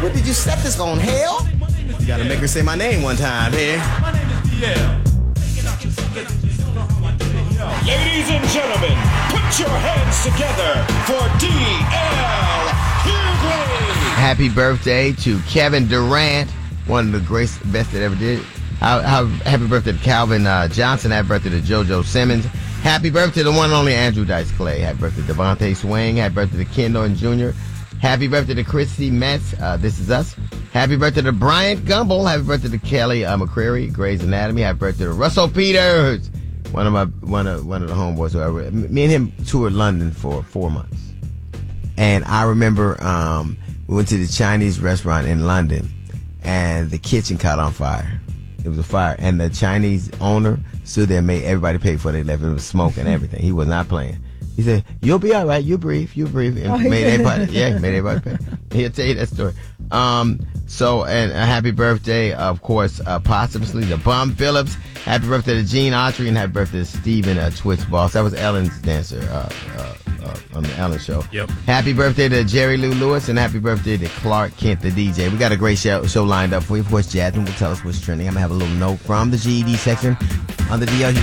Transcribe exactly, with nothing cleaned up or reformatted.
What did you set this on, hell? You gotta make her say my name one time here. My name is D L. Ladies and gentlemen, put your hands together for D L Hughley. Happy birthday to Kevin Durant, one of the greatest, best that ever did. How, how, happy birthday to Calvin uh, Johnson. Happy birthday to JoJo Simmons. Happy birthday to the one and only Andrew Dice Clay. Happy birthday to Devontae Swing. Happy birthday to Ken Norton Junior Happy birthday to Christy Metz. Uh, this is us. Happy birthday to Bryant Gumbel. Happy birthday to Kelly uh, McCreary, Grey's Anatomy. Happy birthday to Russell Peters, one of my one of one of the homeboys. Who I re- me and him toured London for four months, and I remember um, we went to the Chinese restaurant in London, and the kitchen caught on fire. It was a fire, and the Chinese owner stood there and made everybody pay for they left. It was smoke and everything. He was not playing. He said, "You'll be all right. You breathe. You breathe." And Oh, made yeah. everybody, yeah, made everybody pay. He'll tell you that story. Um, so, and a happy birthday, of course, uh, posthumously to Bum Phillips. Happy birthday to Gene Autry, and happy birthday to Stephen uh, Twitch Boss. That was Ellen's dancer uh, uh, uh, on the Ellen Show. Yep. Happy birthday to Jerry Lou Lewis, and happy birthday to Clark Kent, the D J. We got a great show, show lined up for you. Of course, Jasmine will tell us what's trending. I'm going to have a little note from the G E D section on the D L